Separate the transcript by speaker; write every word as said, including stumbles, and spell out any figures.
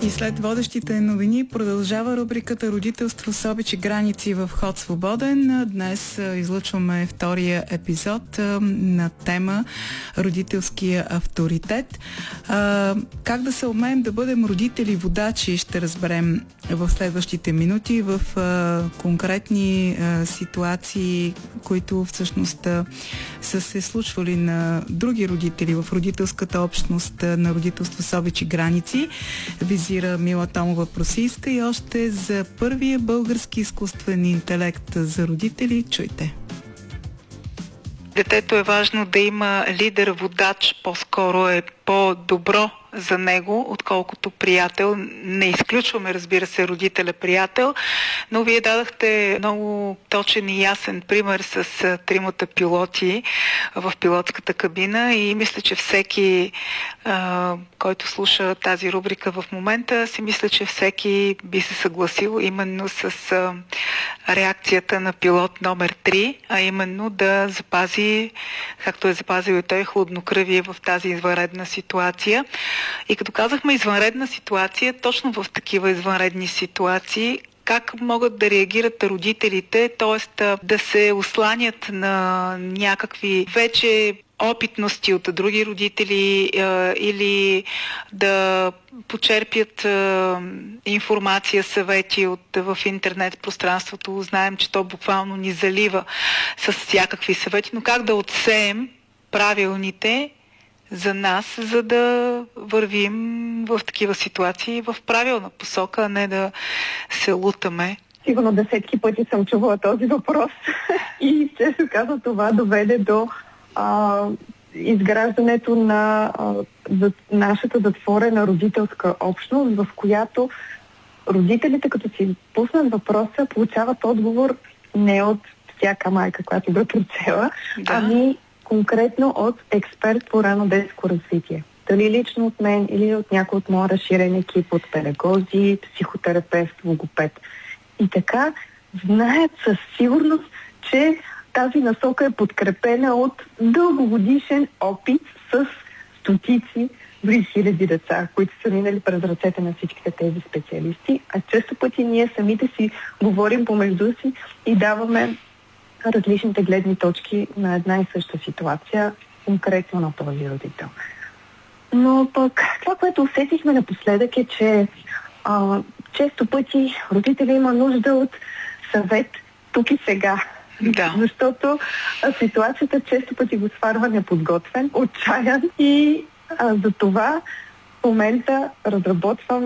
Speaker 1: И след водещите новини продължава рубриката Родителство с обич и граници в Ход свободен. Днес излъчваме втория епизод на тема Родителския авторитет. Как да се умеем да бъдем родители водачи, ще разберем в следващите минути в конкретни ситуации, които всъщност са се случвали на други родители в родителската общност на Родителство с обич и граници. Визира Мила Томова-Просийска и още за първия български изкуствен интелект за родители. Чуйте.
Speaker 2: Детето е важно да има лидер, водач, по-скоро е по-добро за него, отколкото приятел. Не изключваме, разбира се, родителя-приятел, но вие дадахте много точен и ясен пример с тримата пилоти в пилотската кабина и мисля, че всеки, а, който слуша тази рубрика в момента, си мисля, че всеки би се съгласил именно с а, реакцията на пилот номер три, а именно да запази, както е запазил и той, хладнокръвие в тази извънредна ситуация. И като казахме извънредна ситуация, точно в такива извънредни ситуации, как могат да реагират родителите, т.е. да се осланят на някакви вече опитности от други родители е, или да почерпят е, информация, съвети от, в интернет пространството. Знаем, че то буквално ни залива с всякакви съвети, но как да отсеем правилните за нас, за да вървим в такива ситуации в правилна посока, а не да се лутаме.
Speaker 3: Сигурно десетки пъти съм чувала този въпрос и често каза, това доведе до а, изграждането на а, за, нашата затворена родителска общност, в която родителите, като си пуснат въпроса, получават отговор не от всяка майка, която го е прочела, да. ами конкретно от експерт по рано детско развитие. Дали лично от мен или от някой от моя разширен екип, от педагози, психотерапевт, логопед. И така знаят със сигурност, че тази насока е подкрепена от дългогодишен опит с стотици, дори хиляди деца, които са минали през ръцете на всичките тези специалисти. А често пъти ние самите си говорим помежду си и даваме различните гледни точки на една и съща ситуация, конкретно на този родител. Но пък това, което усетихме напоследък е, че а, често пъти родители има нужда от съвет тук и сега.
Speaker 2: Да.
Speaker 3: Защото а, ситуацията често пъти го сварва неподготвен, отчаян и а, за това в момента разработвам